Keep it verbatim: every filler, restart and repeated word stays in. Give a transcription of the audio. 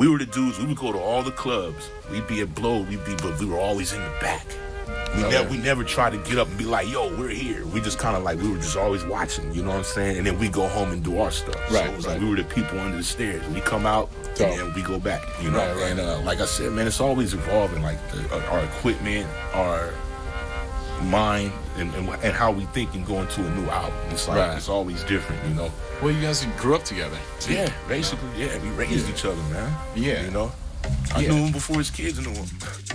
we were the dudes. We would go to all the clubs. We'd be at Blow. We'd be, but we were always in the back. We, okay. never, we never tried to get up and be like, yo, we're here. We just kind of like, we were just always watching, you know what I'm saying? And then we go home and do our stuff. Right, so it was right. like we were the people under the stairs. We come out, So, and then we go back, you know? Right, right. And uh, like I said, man, it's always evolving, like the, uh, our equipment, our mind, and, and and how we think and go into a new album. It's like, Right. it's always different, you know? Well, you guys grew up together. too. Yeah, basically, yeah. We raised Yeah. each other, man. Yeah. You know? I Yeah. knew him before his kids knew him.